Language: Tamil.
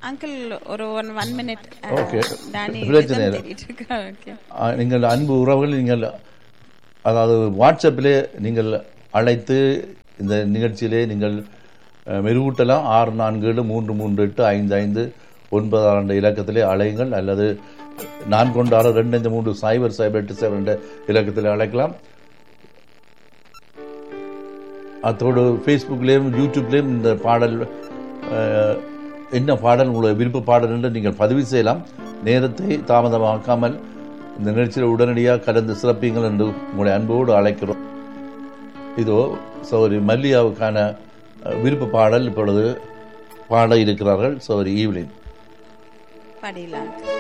அங்கிள் ஒரு 1 minute. ஓகே, டானி பிரச்சனை இல்லை. ஓகே. நீங்கள் அன்பு உறவுகள், நீங்கள் அதாவது வாட்ஸ்அப்பிலே நீங்கள் அழைத்து இந்த நிகழ்ச்சியிலே நீங்கள் மெருகூட்டலாம். 6473385596 இலக்கத்திலே அழையுங்கள், அல்லது 416-253-0087 என்ற இலக்கத்தில் அழைக்கலாம். அதோடு ஃபேஸ்புக்லேயும் யூடியூப்லேயும் இந்த பாடல் என்ன பாடல் உங்களுடைய விருப்ப பாடல் என்று நீங்கள் பதிவு செய்யலாம். நேரத்தை தாமதமாக்காமல் இந்த நிகழ்ச்சியில் உடனடியாக கலந்து சிறப்பீங்கள் என்று உங்களுடைய அன்போடு அழைக்கிறோம். இதோ சௌரி மல்லியாவுக்கான விருப்ப பாடல் இப்பொழுது பாட இருக்கிறார்கள். சௌரி ஈவ்லின் பாடிடலாம்.